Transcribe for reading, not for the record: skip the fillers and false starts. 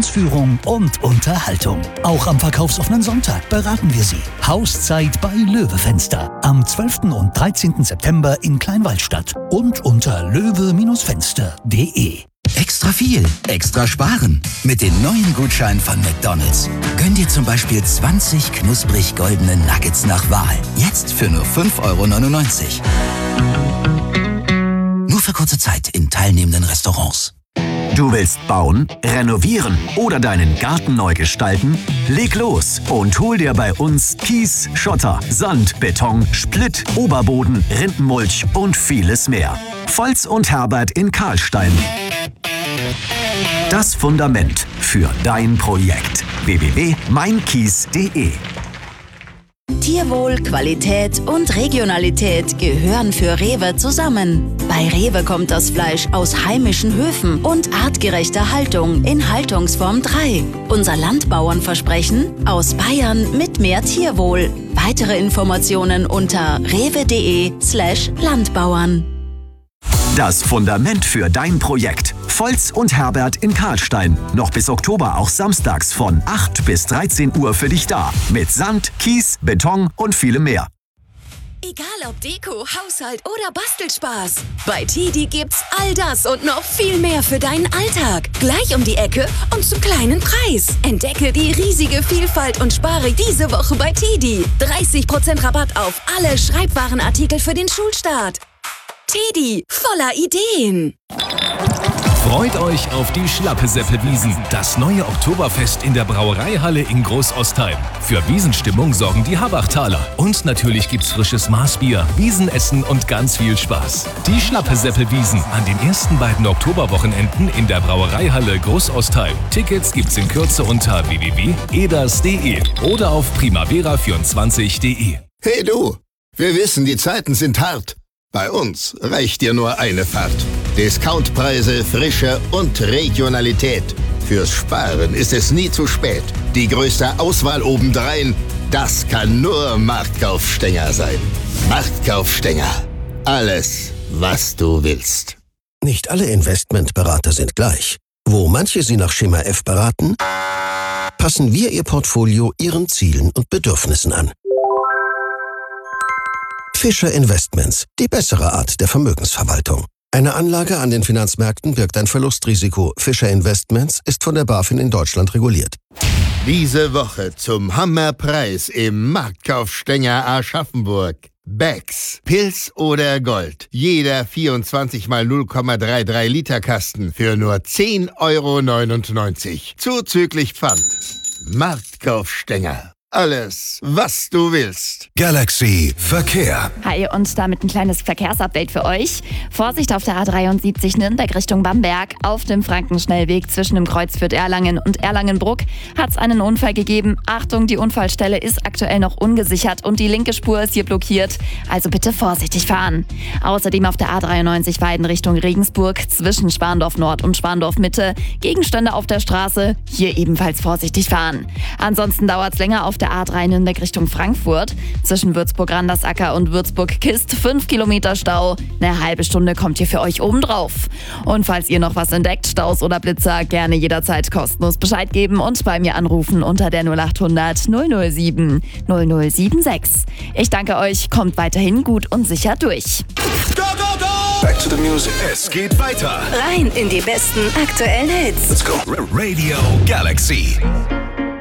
Finanzführung und Unterhaltung. Auch am verkaufsoffenen Sonntag beraten wir Sie. Hauszeit bei Löwe Fenster. Am 12. und 13. September in Kleinwaldstadt und unter löwe-fenster.de. Extra viel, extra sparen. Mit den neuen Gutscheinen von McDonald's. Gönn dir zum Beispiel 20 knusprig goldene Nuggets nach Wahl. Jetzt für nur 5,99 €. Nur für kurze Zeit in teilnehmenden Restaurants. Du willst bauen, renovieren oder deinen Garten neu gestalten? Leg los und hol dir bei uns Kies, Schotter, Sand, Beton, Splitt, Oberboden, Rindenmulch und vieles mehr. Volz und Herbert in Karlstein. Das Fundament für dein Projekt. www.meinkies.de. Tierwohl, Qualität und Regionalität gehören für Rewe zusammen. Bei Rewe kommt das Fleisch aus heimischen Höfen und artgerechter Haltung in Haltungsform 3. Unser Landbauernversprechen: aus Bayern mit mehr Tierwohl. Weitere Informationen unter rewe.de/Landbauern. Das Fundament für dein Projekt. Volz und Herbert in Karlstein. Noch bis Oktober auch samstags von 8 bis 13 Uhr für dich da. Mit Sand, Kies, Beton und vielem mehr. Egal ob Deko, Haushalt oder Bastelspaß. Bei TIDI gibt's all das und noch viel mehr für deinen Alltag. Gleich um die Ecke und zum kleinen Preis. Entdecke die riesige Vielfalt und spare diese Woche bei TIDI. 30% Rabatt auf alle Schreibwarenartikel für den Schulstart. TIDI, voller Ideen. Freut euch auf die Schlappe-Seppe-Wiesen, das neue Oktoberfest in der Brauereihalle in Großostheim. Für Wiesenstimmung sorgen die Habachtaler. Und natürlich gibt's frisches Maßbier, Wiesenessen und ganz viel Spaß. Die Schlappe-Seppe-Wiesen an den ersten beiden Oktoberwochenenden in der Brauereihalle Großostheim. Tickets gibt's in Kürze unter www.eders.de oder auf primavera24.de. Hey du, wir wissen, die Zeiten sind hart. Bei uns reicht dir nur eine Fahrt. Discountpreise, Frische und Regionalität. Fürs Sparen ist es nie zu spät. Die größte Auswahl obendrein, das kann nur Marktkaufstenger sein. Marktkaufstenger. Alles, was du willst. Nicht alle Investmentberater sind gleich. Wo manche Sie nach Schema F beraten, passen wir Ihr Portfolio Ihren Zielen und Bedürfnissen an. Fischer Investments, die bessere Art der Vermögensverwaltung. Eine Anlage an den Finanzmärkten birgt ein Verlustrisiko. Fischer Investments ist von der BaFin in Deutschland reguliert. Diese Woche zum Hammerpreis im Marktkaufstenger Aschaffenburg. Becks, Pils oder Gold. Jeder 24 mal 0,33 Liter Kasten für nur 10,99 € Zuzüglich Pfand. Marktkaufstenger. Alles, was du willst. Galaxy Verkehr. Hi, und damit ein kleines Verkehrsupdate für euch. Vorsicht auf der A73 Nürnberg Richtung Bamberg. Auf dem Frankenschnellweg zwischen dem Kreuz Fürth-Erlangen und Erlangen-Bruck hat es einen Unfall gegeben. Achtung, die Unfallstelle ist aktuell noch ungesichert und die linke Spur ist hier blockiert. Also bitte vorsichtig fahren. Außerdem auf der A93 Weiden Richtung Regensburg zwischen Schwandorf Nord und Schwandorf Mitte. Gegenstände auf der Straße. Hier ebenfalls vorsichtig fahren. Ansonsten dauert es länger auf der A3 Nürnberg Richtung Frankfurt. Zwischen Würzburg-Randersacker und Würzburg-Kist 5 Kilometer Stau. Eine halbe Stunde kommt hier für euch obendrauf. Und falls ihr noch was entdeckt, Staus oder Blitzer, gerne jederzeit kostenlos Bescheid geben und bei mir anrufen unter der 0800 007 0076. Ich danke euch, kommt weiterhin gut und sicher durch. Go, go, go! Back to the music. Es geht weiter. Rein in die besten aktuellen Hits. Let's go. Radio Galaxy.